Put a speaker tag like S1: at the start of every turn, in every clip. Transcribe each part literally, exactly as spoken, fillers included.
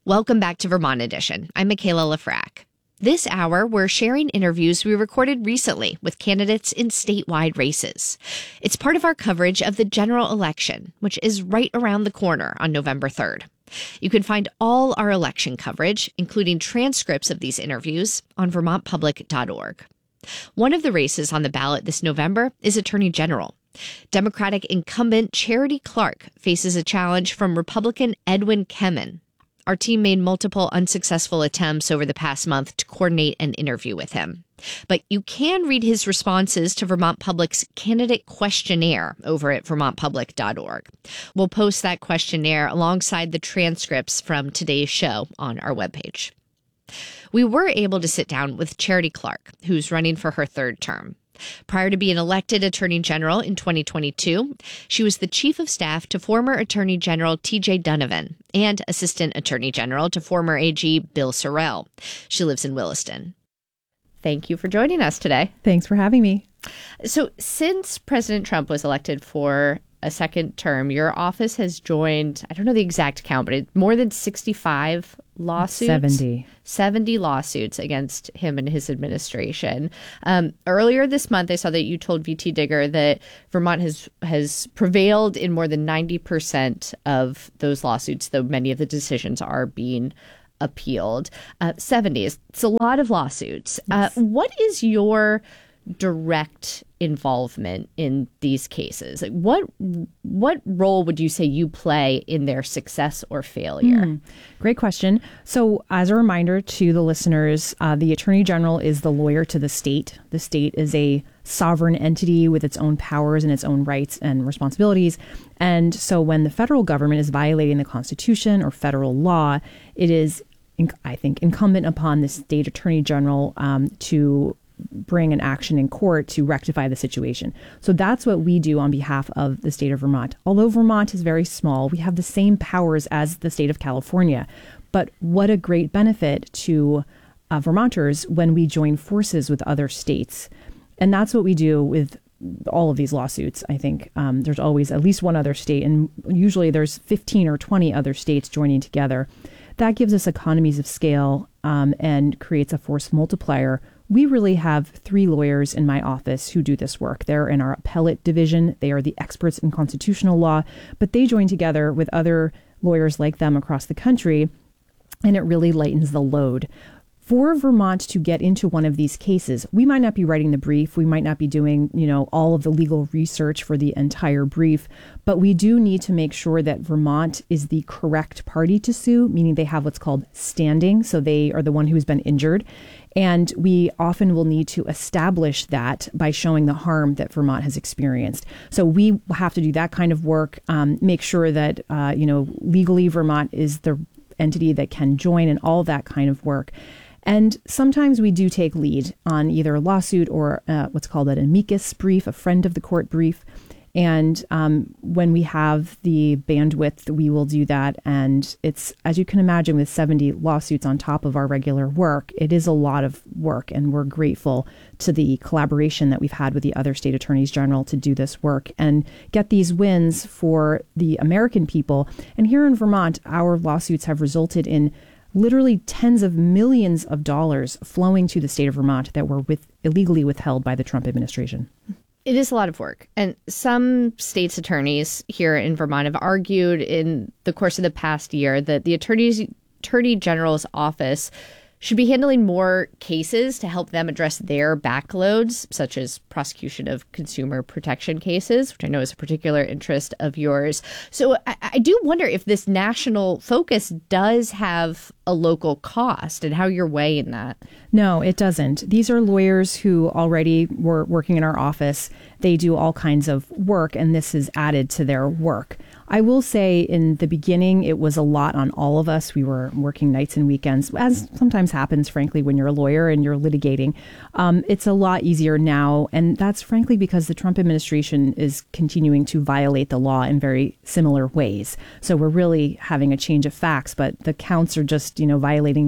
S1: Welcome back to Vermont Edition. I'm Michaela Lafrac. This hour, we're sharing interviews we recorded recently with candidates in statewide races. It's part of our coverage of the general election, which is right around the corner on November third. You can find all our election coverage, including transcripts of these interviews, on vermont public dot org. One of the races on the ballot this November is Attorney General. Democratic incumbent Charity Clark faces a challenge from Republican Edwin Kemen. Our team made multiple unsuccessful attempts over the past month to coordinate an interview with him. But you can read his responses to Vermont Public's candidate questionnaire over at vermont public dot org. We'll post that questionnaire alongside the transcripts from today's show on our webpage. We were able to sit down with Charity Clark, who's running for her third term. Prior to being elected Attorney General in twenty twenty-two, she was the Chief of Staff to former Attorney General T J Donovan and Assistant Attorney General to former A G Bill Sorrell. She lives in Williston. Thank you for joining us today.
S2: Thanks for having me.
S1: So since President Trump was elected for a second term, your office has joined, I don't know the exact count, but it's more than sixty-five lawsuits.
S2: seventy.
S1: seventy lawsuits against him and his administration. Um, earlier this month, I saw that you told V T Digger that Vermont has has prevailed in more than ninety percent of those lawsuits, though many of the decisions are being appealed. Uh, seventy is it's a lot of lawsuits. Yes. Uh, what is your direct involvement in these cases? Like what what role would you say you play in their success or failure?
S2: Mm, great question. So as a reminder to the listeners, uh, the Attorney General is the lawyer to the state. The state is a sovereign entity with its own powers and its own rights and responsibilities. And so when the federal government is violating the Constitution or federal law, it is, I think, incumbent upon the state Attorney General um, to bring an action in court to rectify the situation. So that's what we do on behalf of the state of Vermont. Although Vermont is very small, we have the same powers as the state of California. But what a great benefit to uh, Vermonters when we join forces with other states. And that's what we do with all of these lawsuits. I think um, there's always at least one other state, and usually there's fifteen or twenty other states joining together. That gives us economies of scale um, and creates a force multiplier. We really have three lawyers in my office who do this work. They're in our appellate division. They are the experts in constitutional law, but they join together with other lawyers like them across the country, and it really lightens the load. For Vermont to get into one of these cases, we might not be writing the brief. We might not be doing, you know, all of the legal research for the entire brief, but we do need to make sure that Vermont is the correct party to sue, meaning they have what's called standing. So they are the one who's been injured. And we often will need to establish that by showing the harm that Vermont has experienced. So we have to do that kind of work, um, make sure that, uh, you know, legally Vermont is the entity that can join and all that kind of work. And sometimes we do take lead on either a lawsuit or uh, what's called an amicus brief, a friend of the court brief. And um, when we have the bandwidth, we will do that. And it's, as you can imagine, with seventy lawsuits on top of our regular work, it is a lot of work. And we're grateful to the collaboration that we've had with the other state attorneys general to do this work and get these wins for the American people. And here in Vermont, our lawsuits have resulted in literally tens of millions of dollars flowing to the state of Vermont that were with illegally withheld by the Trump administration.
S1: It is a lot of work. And some states' attorneys here in Vermont have argued in the course of the past year that the attorney's, Attorney General's office should be handling more cases to help them address their backloads, such as prosecution of consumer protection cases, which I know is a particular interest of yours. So I, I do wonder if this national focus does have a local cost and how you're weighing that.
S2: No, it doesn't. These are lawyers who already were working in our office. They do all kinds of work, and this is added to their work. I will say in the beginning, it was a lot on all of us. We were working nights and weekends, as sometimes happens, frankly, when you're a lawyer and you're litigating. Um, it's a lot easier now. And that's frankly because the Trump administration is continuing to violate the law in very similar ways. So we're really having a change of facts, but the counts are just, you know, violating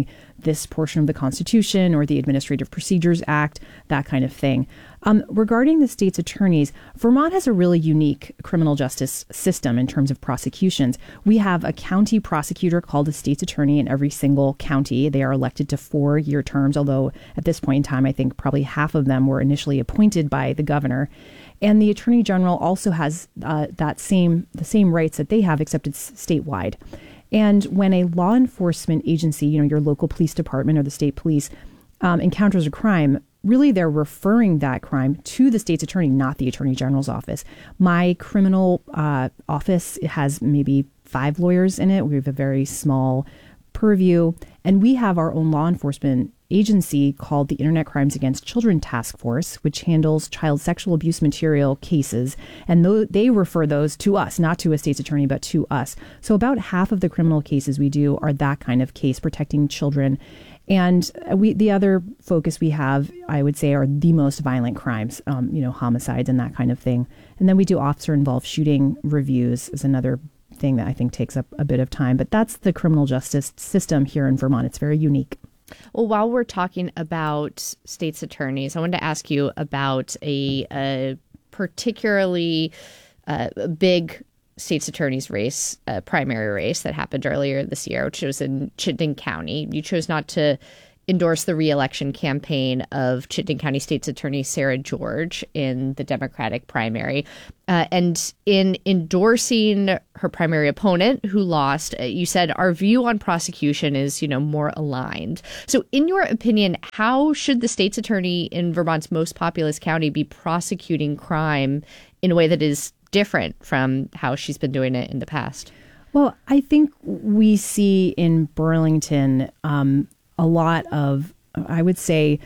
S2: this portion of the Constitution or the Administrative Procedures Act, that kind of thing. Um, regarding the state's attorneys, Vermont has a really unique criminal justice system in terms of prosecutions. We have a county prosecutor called a state's attorney in every single county. They are elected to four-year terms, although at this point in time, I think probably half of them were initially appointed by the governor. And the attorney general also has uh, that same the same rights that they have, except it's statewide. And when a law enforcement agency, you know, your local police department or the state police, um, encounters a crime, really they're referring that crime to the state's attorney, not the attorney general's office. My criminal uh, office has maybe five lawyers in it. We have a very small purview, and we have our own law enforcement agency called the Internet Crimes Against Children Task Force, which handles child sexual abuse material cases. And th- they refer those to us, not to a state's attorney, but to us. So about half of the criminal cases we do are that kind of case, protecting children. And we, the other focus we have, I would say, are the most violent crimes, um, you know, homicides and that kind of thing. And then we do officer-involved shooting reviews is another thing that I think takes up a bit of time. But that's the criminal justice system here in Vermont. It's very unique.
S1: Well, while we're talking about state's attorneys, I wanted to ask you about a, a particularly uh, big state's attorney's race, uh, primary race that happened earlier this year, which was in Chittenden County. You chose not to endorse the reelection campaign of Chittenden County State's Attorney Sarah George in the Democratic primary. Uh, and in endorsing her primary opponent who lost, uh, you said our view on prosecution is, you know, more aligned. So in your opinion, how should the state's attorney in Vermont's most populous county be prosecuting crime in a way that is different from how she's been doing it in the past?
S2: Well, I think we see in Burlington um, a lot of, I would say,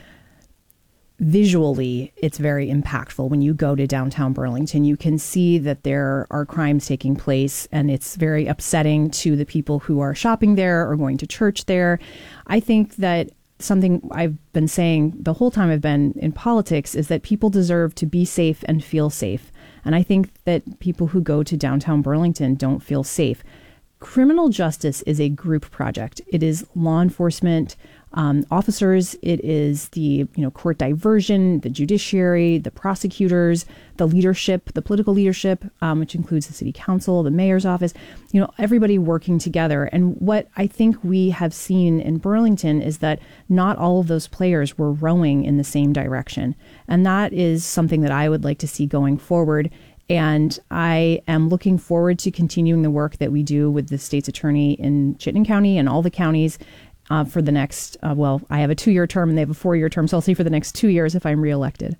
S2: visually, it's very impactful. When you go to downtown Burlington, you can see that there are crimes taking place, and it's very upsetting to the people who are shopping there or going to church there. I think that something I've been saying the whole time I've been in politics is that people deserve to be safe and feel safe. And I think that people who go to downtown Burlington don't feel safe. Criminal justice is a group project. It is law enforcement um, officers. It is the you know court diversion, the judiciary, the prosecutors, the leadership, the political leadership, um, which includes the city council, the mayor's office. You know, everybody working together. And what I think we have seen in Burlington is that not all of those players were rowing in the same direction, and that is something that I would like to see going forward. And I am looking forward to continuing the work that we do with the state's attorney in Chittenden County and all the counties uh, for the next, uh, well, I have a two-year term and they have a four-year term, so I'll see for the next two years if I'm reelected.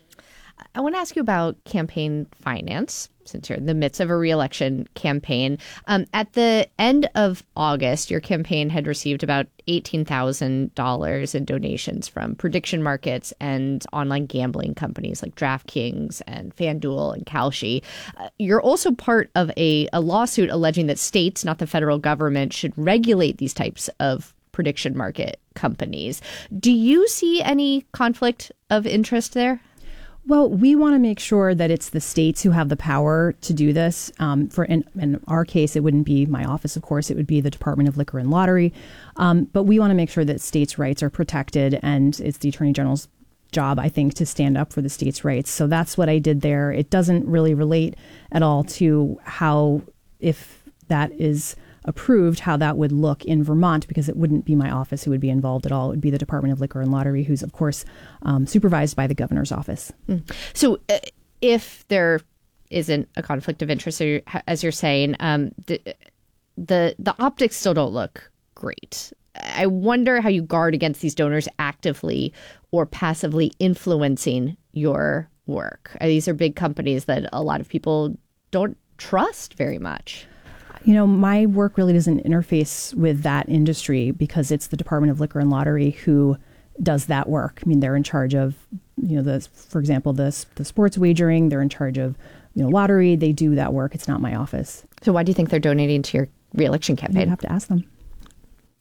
S1: I want to ask you about campaign finance, since you're in the midst of a reelection campaign. Um, at the end of August, your campaign had received about eighteen thousand dollars in donations from prediction markets and online gambling companies like DraftKings and FanDuel and Kalshi. Uh, you're also part of a, a lawsuit alleging that states, not the federal government, should regulate these types of prediction market companies. Do you see any conflict of interest there?
S2: Well, we want to make sure that it's the states who have the power to do this. Um, for in, in our case, it wouldn't be my office, of course. It would be the Department of Liquor and Lottery. Um, but we want to make sure that states' rights are protected, and it's the Attorney General's job, I think, to stand up for the states' rights. So that's what I did there. It doesn't really relate at all to how, if that is approved, how that would look in Vermont, because it wouldn't be my office who would be involved at all. It would be the Department of Liquor and Lottery, who's, of course, um, supervised by the governor's office.
S1: Mm. So uh, if there isn't a conflict of interest, so you're, as you're saying, um, the, the the optics still don't look great. I wonder how you guard against these donors actively or passively influencing your work. These are big companies that a lot of people don't trust very much.
S2: You know, my work really doesn't interface with that industry because it's the Department of Liquor and Lottery who does that work. I mean, they're in charge of, you know, the, for example, the, the sports wagering. They're in charge of, you know, lottery. They do that work. It's not my office.
S1: So why do you think they're donating to your reelection campaign?
S2: You'd have to ask them.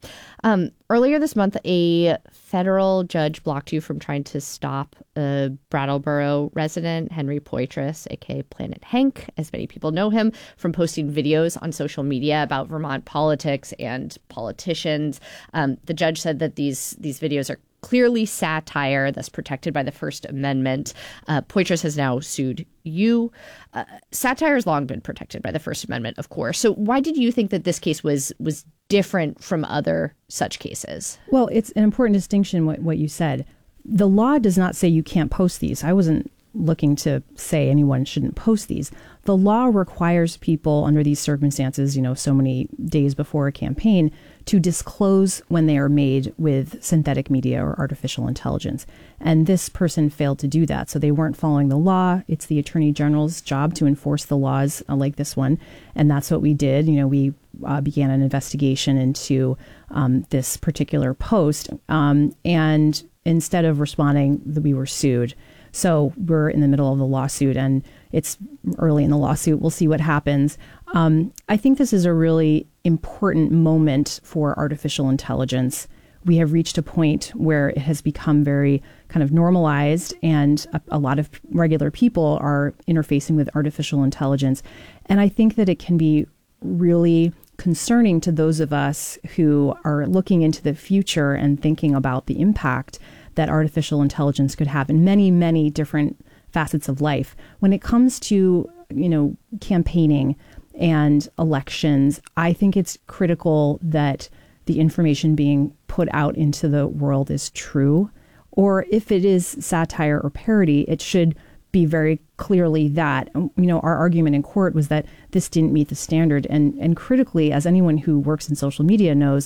S1: Um, earlier this month, a federal judge blocked you from trying to stop a Brattleboro resident, Henry Poitras, aka Planet Hank, as many people know him, from posting videos on social media about Vermont politics and politicians. Um, the judge said that these these videos are clearly satire that's protected by the First Amendment. Uh, Poitras has now sued you. Uh, satire has long been protected by the First Amendment, of course. So why did you think that this case was was different from other such cases?
S2: Well, it's an important distinction, what, what you said. The law does not say you can't post these. I wasn't looking to say anyone shouldn't post these. The law requires people under these circumstances, you know, so many days before a campaign, to disclose when they are made with synthetic media or artificial intelligence. And this person failed to do that. So they weren't following the law. It's the Attorney General's job to enforce the laws uh, like this one. And that's what we did. You know, we uh, began an investigation into um, this particular post. Um, and instead of responding, we were sued. So we're in the middle of the lawsuit, and it's early in the lawsuit. We'll see what happens. Um, I think this is a really important moment for artificial intelligence. We have reached a point where it has become very kind of normalized, and a, a lot of regular people are interfacing with artificial intelligence. And I think that it can be really concerning to those of us who are looking into the future and thinking about the impact that artificial intelligence could have in many, many different facets of life. When it comes to, you know, campaigning and elections, I think it's critical that the information being put out into the world is true. Or if it is satire or parody, it should be very clearly that. You know, our argument in court was that this didn't meet the standard. And, and critically, as anyone who works in social media knows,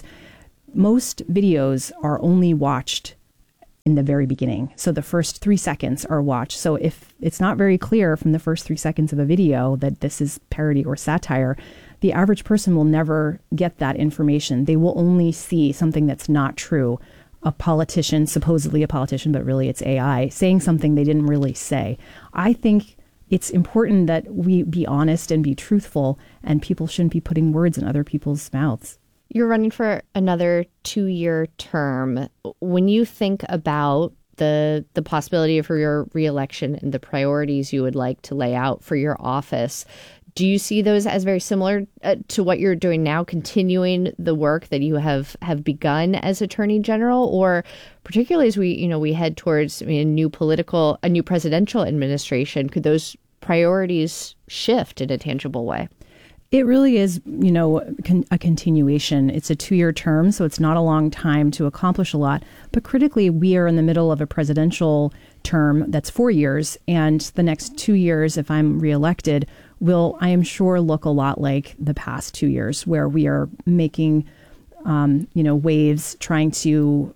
S2: most videos are only watched in the very beginning. So the first three seconds are watched. So if it's not very clear from the first three seconds of a video that this is parody or satire, the average person will never get that information. They will only see something that's not true. A politician, supposedly a politician, but really it's A I, saying something they didn't really say. I think it's important that we be honest and be truthful, and people shouldn't be putting words in other people's mouths.
S1: You're running for another two-year term. When you think about the the possibility for your reelection and the priorities you would like to lay out for your office, do you see those as very similar uh, to what you're doing now, continuing the work that you have, have begun as Attorney General, or particularly as we you know we head towards I mean, a new political, a new presidential administration, could those priorities shift in a tangible way?
S2: It really is, you know, con- a continuation. It's a two-year term, so it's not a long time to accomplish a lot. But critically, we are in the middle of a presidential term that's four years. And the next two years, if I'm reelected, will, I am sure, look a lot like the past two years, where we are making, um, you know, waves trying to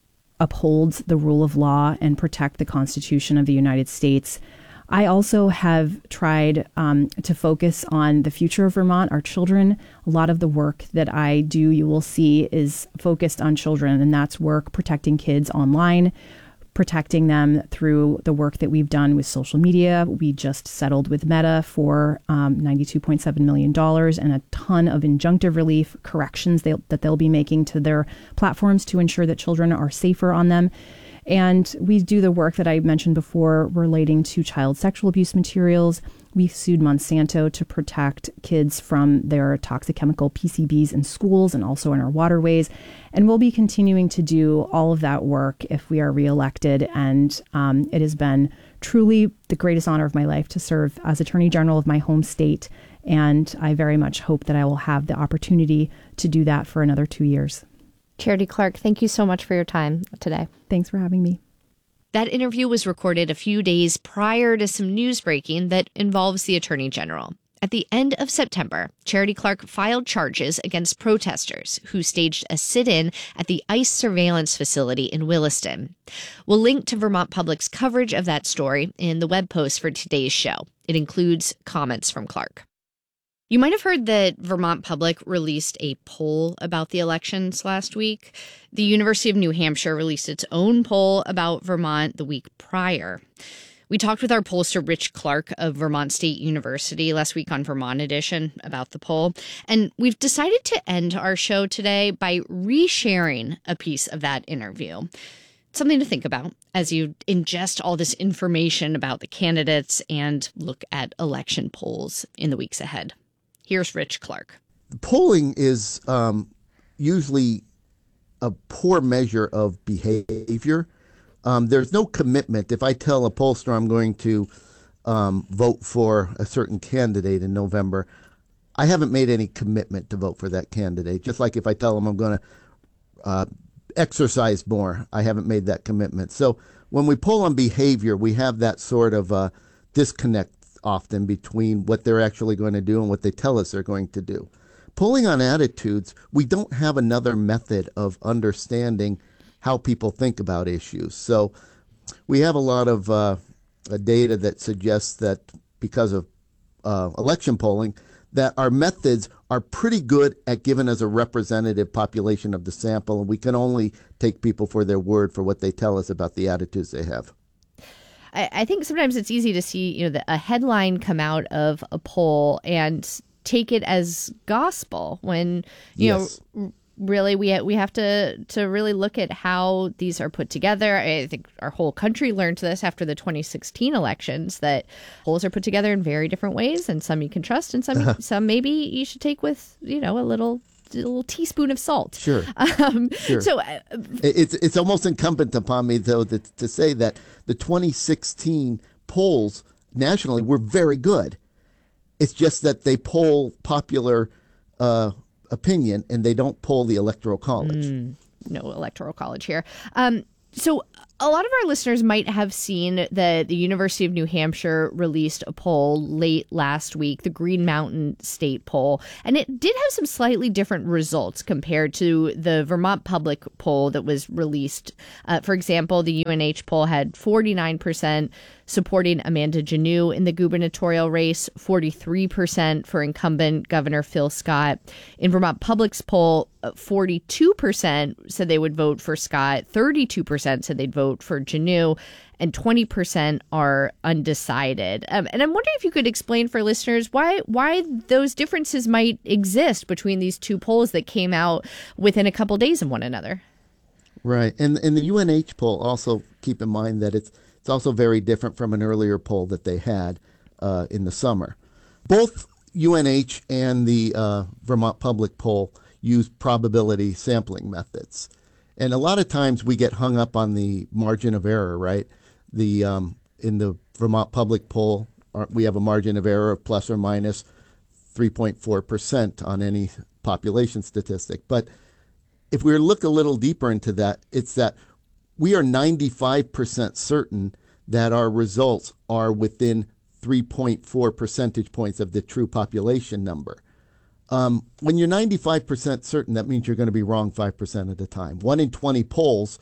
S2: uphold the rule of law and protect the Constitution of the United States. I also have tried um, to focus on the future of Vermont, our children. A lot of the work that I do, you will see, is focused on children, and that's work protecting kids online, protecting them through the work that we've done with social media. We just settled with Meta for um, ninety-two point seven million dollars and a ton of injunctive relief corrections they'll, that they'll be making to their platforms to ensure that children are safer on them. And we do the work that I mentioned before relating to child sexual abuse materials. We sued Monsanto to protect kids from their toxic chemical P C Bs in schools and also in our waterways. And we'll be continuing to do all of that work if we are reelected. And um, it has been truly the greatest honor of my life to serve as Attorney General of my home state. And I very much hope that I will have the opportunity to do that for another two years.
S1: Charity Clark, thank you so much for your time today.
S2: Thanks for having me.
S1: That interview was recorded a few days prior to some news breaking that involves the Attorney General. At the end of September, Charity Clark filed charges against protesters who staged a sit-in at the ICE surveillance facility in Williston. We'll link to Vermont Public's coverage of that story in the web post for today's show. It includes comments from Clark. You might have heard that Vermont Public released a poll about the elections last week. The University of New Hampshire released its own poll about Vermont the week prior. We talked with our pollster, Rich Clark of Vermont State University, last week on Vermont Edition about the poll. And we've decided to end our show today by resharing a piece of that interview. Something to think about as you ingest all this information about the candidates and look at election polls in the weeks ahead. Here's Rich Clark.
S3: The polling is um, usually a poor measure of behavior. Um, there's no commitment. If I tell a pollster I'm going to um, vote for a certain candidate in November, I haven't made any commitment to vote for that candidate. Just like if I tell them I'm going to uh, exercise more, I haven't made that commitment. So when we poll on behavior, we have that sort of uh, disconnect often between what they're actually going to do and what they tell us they're going to do. Polling on attitudes, we don't have another method of understanding how people think about issues. So we have a lot of uh, data that suggests that because of uh, election polling, that our methods are pretty good at giving us a representative population of the sample, and we can only take people for their word for what they tell us about the attitudes they have.
S1: I, I think sometimes it's easy to see, you know, the, a headline come out of a poll and take it as gospel when, you yes. know, really, we we have to to really look at how these are put together. I think our whole country learned this after the twenty sixteen elections, that polls are put together in very different ways, and some you can trust, and some uh-huh. some maybe you should take with, you know, a little a little teaspoon of salt.
S3: Sure.
S1: Um,
S3: sure.
S1: So uh,
S3: it's it's almost incumbent upon me, though, that, to say that the twenty sixteen polls nationally were very good. It's just that they poll popular Uh, opinion, and they don't poll the Electoral College.
S1: Mm, no Electoral College here. Um, so a lot of our listeners might have seen that the University of New Hampshire released a poll late last week, the Green Mountain State poll, and it did have some slightly different results compared to the Vermont Public poll that was released. Uh, for example, the U N H poll had forty-nine percent supporting Amanda Janneau in the gubernatorial race, forty-three percent for incumbent Governor Phil Scott. In Vermont Public's poll, forty-two percent said they would vote for Scott, thirty-two percent said they'd vote for Janneau, and twenty percent are undecided. Um, and I'm wondering if you could explain for listeners why why those differences might exist between these two polls that came out within a couple days of one another.
S3: Right. And, and the U N H poll, also keep in mind that it's It's also very different from an earlier poll that they had uh, in the summer. Both U N H and the uh, Vermont Public poll use probability sampling methods. And a lot of times we get hung up on the margin of error, right? The um, in the Vermont Public poll, we have a margin of error of plus or minus three point four percent on any population statistic. But if we look a little deeper into that, it's that we are ninety-five percent certain that our results are within three point four percentage points of the true population number. Um, when you're ninety-five percent certain, that means you're going to be wrong five percent of the time. One in twenty polls,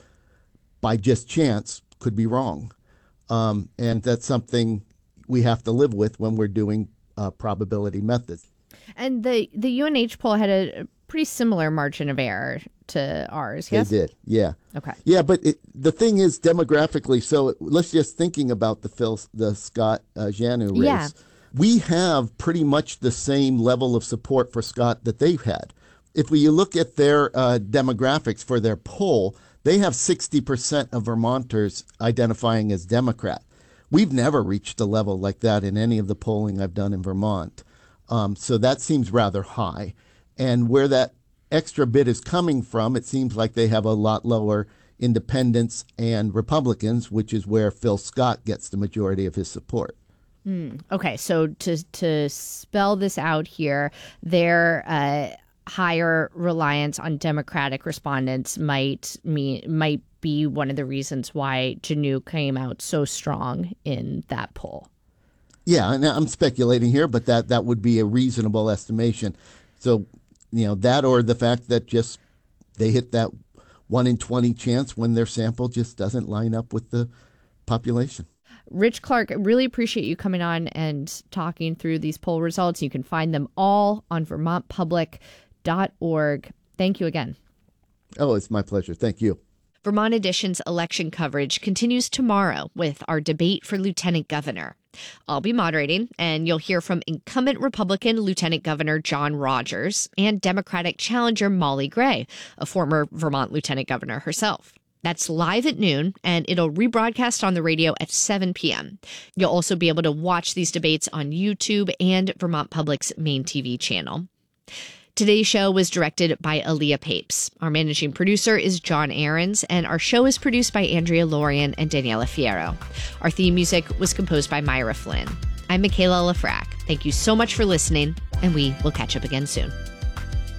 S3: by just chance, could be wrong. Um, and that's something we have to live with when we're doing uh, probability methods.
S1: And the, the U N H poll had a pretty similar margin of error to ours, yes?
S3: They did, yeah.
S1: Okay.
S3: Yeah, but it, the thing is, demographically, so let's just thinking about the Phil, the Scott uh, Janneau race.
S1: Yeah.
S3: We have pretty much the same level of support for Scott that they've had. If we look at their uh, demographics for their poll, they have sixty percent of Vermonters identifying as Democrat. We've never reached a level like that in any of the polling I've done in Vermont. Um, so that seems rather high. And where that extra bit is coming from, it seems like they have a lot lower independents and Republicans, which is where Phil Scott gets the majority of his support.
S1: Mm, okay, so to to spell this out here, their uh, higher reliance on Democratic respondents might mean might be one of the reasons why Janneau came out so strong in that poll.
S3: Yeah, and I'm speculating here, but that, that would be a reasonable estimation. So, you know, that or the fact that just they hit that one in twenty chance when their sample just doesn't line up with the population.
S1: Rich Clark, really appreciate you coming on and talking through these poll results. You can find them all on vermont public dot org. Thank you again.
S3: Oh, it's my pleasure. Thank you.
S1: Vermont Edition's election coverage continues tomorrow with our debate for lieutenant governor. I'll be moderating, and you'll hear from incumbent Republican Lieutenant Governor John Rogers and Democratic challenger Molly Gray, a former Vermont Lieutenant Governor herself. That's live at noon, and it'll rebroadcast on the radio at seven p.m. You'll also be able to watch these debates on YouTube and Vermont Public's main T V channel. Today's show was directed by Aaliyah Papes. Our managing producer is John Aarons, and our show is produced by Andrea Lorian and Daniela Fierro. Our theme music was composed by Myra Flynn. I'm Michaela Lafrac. Thank you so much for listening, and we will catch up again soon.